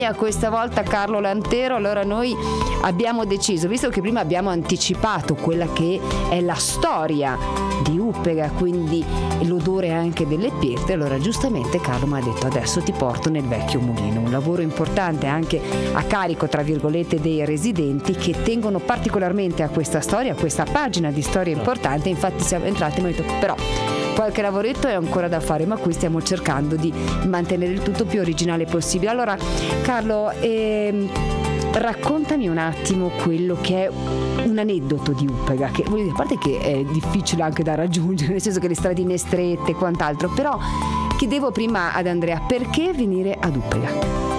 Questa volta Carlo Lantero. Allora noi abbiamo deciso, visto che prima abbiamo anticipato quella che è la storia di Upega, quindi l'odore anche delle pietre, allora giustamente Carlo mi ha detto: adesso ti porto nel vecchio mulino, un lavoro importante anche a carico tra virgolette dei residenti, che tengono particolarmente a questa storia, a questa pagina di storia importante. Infatti siamo entrati e mi ha detto: però qualche lavoretto è ancora da fare, ma qui stiamo cercando di mantenere il tutto più originale possibile. Allora Carlo, raccontami un attimo quello che è un aneddoto di Upega, che a parte che è difficile anche da raggiungere, nel senso che le stradine strette e quant'altro, però chiedevo prima ad Andrea: perché venire ad Upega?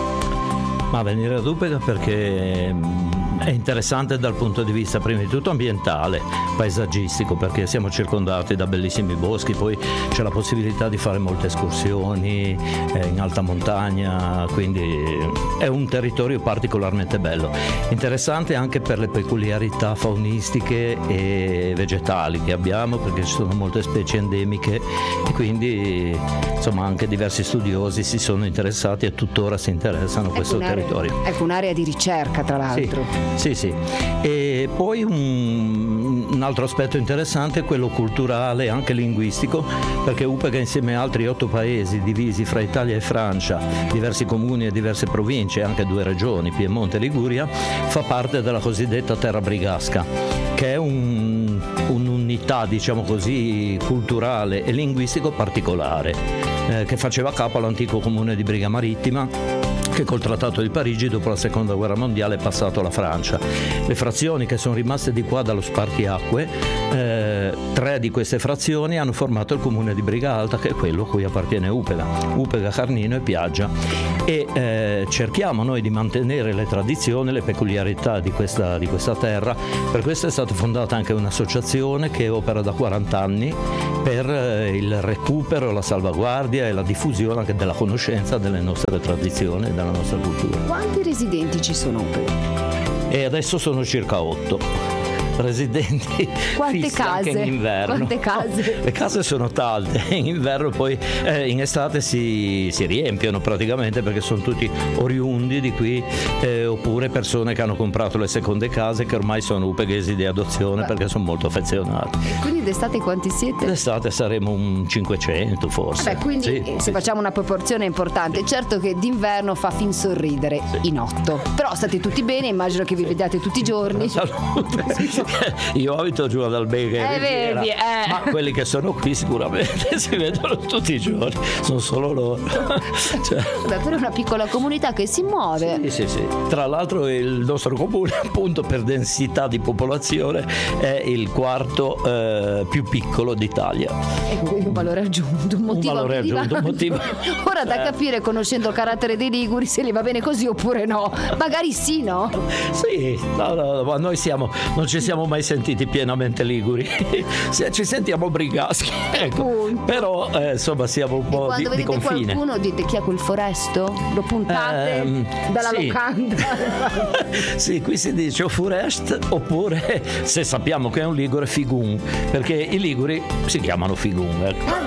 Ma venire ad Upega perché è interessante dal punto di vista prima di tutto ambientale, paesaggistico, perché siamo circondati da bellissimi boschi, poi c'è la possibilità di fare molte escursioni in alta montagna, quindi è un territorio particolarmente bello, interessante anche per le peculiarità faunistiche e vegetali che abbiamo, perché ci sono molte specie endemiche e quindi insomma anche diversi studiosi si sono interessati e tuttora si interessano a questo territorio. Ecco, un'area di ricerca tra l'altro. Sì. E poi un altro aspetto interessante è quello culturale e anche linguistico, perché Upega, insieme a altri 8 paesi divisi fra Italia e Francia, diversi comuni e diverse province, anche 2 regioni, Piemonte e Liguria, fa parte della cosiddetta terra brigasca, che è un'unità, diciamo così, culturale e linguistico particolare, che faceva capo all'antico comune di Briga Marittima, che col Trattato di Parigi dopo la Seconda Guerra Mondiale è passato alla Francia. Le frazioni che sono rimaste di qua dallo spartiacque, 3 di queste frazioni hanno formato il comune di Briga Alta, che è quello a cui appartiene Upega, Carnino e Piaggia, e cerchiamo noi di mantenere le tradizioni, le peculiarità di questa terra. Per questo è stata fondata anche un'associazione che opera da 40 anni per il recupero, la salvaguardia e la diffusione anche della conoscenza delle nostre tradizioni e della nostra cultura. Quanti residenti ci sono a Upega? E adesso sono circa 8 residenti. Quante case? Anche in inverno. Quante case? Le case sono tante, in inverno poi in estate si riempiono praticamente, perché sono tutti oriundi di qui, oppure persone che hanno comprato le seconde case, che ormai sono upeghesi di adozione perché sono molto affezionati. Quindi d'estate quanti siete? D'estate saremo un 500 forse. Quindi se facciamo una proporzione importante, certo che d'inverno fa fin sorridere in 8. Però state tutti bene, immagino che vi vediate tutti i giorni. Salute. Io abito giù ad Alberga, vedi, ma quelli che sono qui sicuramente si vedono tutti i giorni, sono solo loro. Davvero una piccola comunità che si muove. Sì. Tra l'altro il nostro comune, appunto, per densità di popolazione è il 4º più piccolo d'Italia. Ecco, quindi un valore aggiunto, un motivo. Ora da capire, conoscendo il carattere dei liguri, se gli va bene così oppure no. Magari sì, no? Sì, no, ma noi non ci siamo mai sentiti pienamente liguri. Ci sentiamo brigaschi, ecco. Però insomma siamo un po' di confine. Quando vedete qualcuno dite: chi è quel foresto? Lo puntate dalla locanda? Sì, qui si dice o forest, oppure, se sappiamo che è un ligure, figun, perché i liguri si chiamano figun.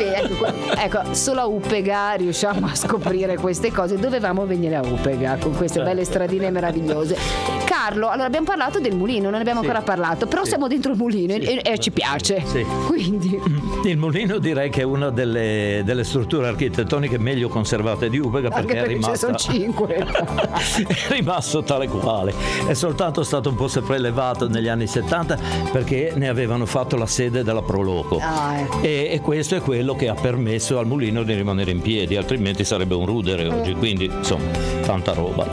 Ecco, solo a Upega riusciamo a scoprire queste cose. Dovevamo venire a Upega con queste belle stradine meravigliose. Carlo, allora abbiamo parlato del mulino, non ne abbiamo ancora parlato, però siamo dentro il mulino e ci piace. Quindi il mulino direi che è una delle strutture architettoniche meglio conservate di Upega, perché è rimasta, sono 5. è rimasto tale quale. È soltanto stato un po' sopraelevato negli anni 70 perché ne avevano fatto la sede della Proloco, e questo è quello che ha permesso al mulino di rimanere in piedi, altrimenti sarebbe un rudere oggi, quindi insomma tanta roba.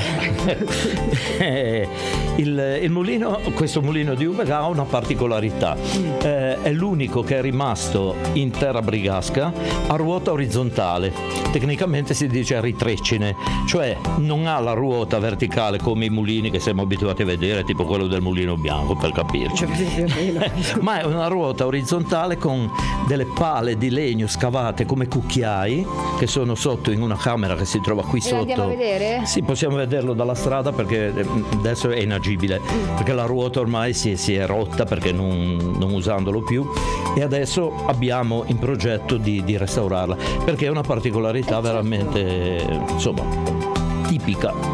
Il mulino, questo mulino di Upega, ha una particolarità, è l'unico che è rimasto in terra brigasca a ruota orizzontale, tecnicamente si dice a ritrecine, cioè non ha la ruota verticale come i mulini che siamo abituati a vedere, tipo quello del Mulino Bianco, per capirci, ma è una ruota orizzontale con delle pale di legno scavate come cucchiai, che sono sotto in una camera che si trova qui sotto. Andiamo a vedere? Sì, possiamo vederlo dalla strada, perché adesso è inagibile, perché la ruota ormai si è rotta, perché non usandolo più, e adesso abbiamo in progetto di restaurarla, perché è una particolarità veramente, insomma, tipica